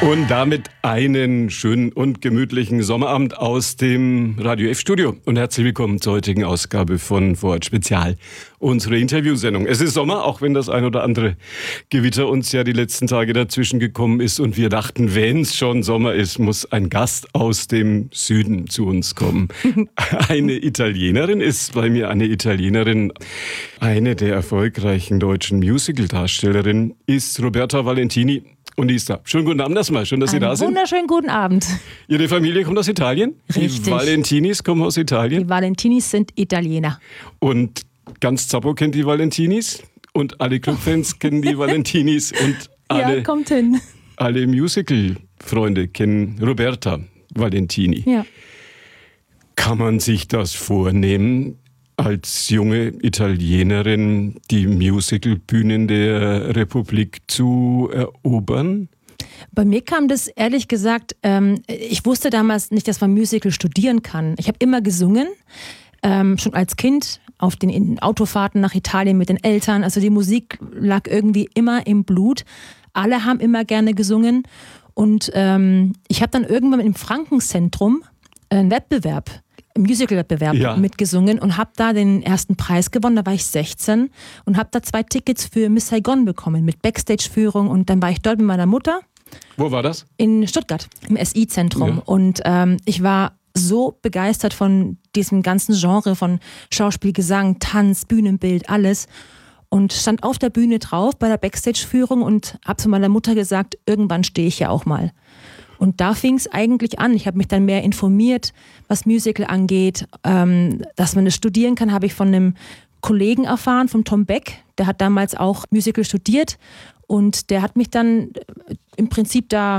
Und damit einen schönen und gemütlichen Sommerabend aus dem Radio F-Studio. Und herzlich willkommen zur heutigen Ausgabe von Vorort Spezial, unsere Interviewsendung. Es ist Sommer, auch wenn das ein oder andere Gewitter uns ja die letzten Tage dazwischen gekommen ist. Und wir dachten, wenn es schon Sommer ist, muss ein Gast aus dem Süden zu uns kommen. Eine Italienerin ist bei mir, eine Italienerin. Eine der erfolgreichen deutschen Musical-Darstellerinnen ist Roberta Valentini. Und die ist da. Schönen guten Abend erstmal. Schön, dass Sie da sind. Wunderschönen guten Abend. Ihre Familie kommt aus Italien? Richtig. Die Valentinis kommen aus Italien? Die Valentinis sind Italiener. Und ganz Zappo kennt die Valentinis? Und alle Clubfans kennen die Valentinis? Und alle, ja, kommt hin. Alle Musical-Freunde kennen Roberta Valentini. Ja. Kann man sich das vornehmen, als junge Italienerin die Musicalbühnen der Republik zu erobern? Bei mir kam das ehrlich gesagt, ich wusste damals nicht, dass man Musical studieren kann. Ich habe immer gesungen, schon als Kind auf den Autofahrten nach Italien mit den Eltern. Also die Musik lag irgendwie immer im Blut. Alle haben immer gerne gesungen. Und ich habe dann irgendwann im Frankenzentrum einen Wettbewerb, einen Musical-Wettbewerb mitgesungen und habe da den ersten Preis gewonnen. Da war ich 16 und habe da 2 Tickets für Miss Saigon bekommen mit Backstage-Führung. Und dann war ich dort mit meiner Mutter. Wo war das? In Stuttgart, im SI-Zentrum. Ja. Und ich war so begeistert von diesem ganzen Genre von Schauspiel, Gesang, Tanz, Bühnenbild, alles. Und stand auf der Bühne drauf bei der Backstage-Führung und habe zu meiner Mutter gesagt, irgendwann stehe ich ja auch mal. Und da fing es eigentlich an. Ich habe mich dann mehr informiert, was Musical angeht. Dass man das studieren kann, habe ich von einem Kollegen erfahren, von Tom Beck. Der hat damals auch Musical studiert. Und der hat mich dann im Prinzip da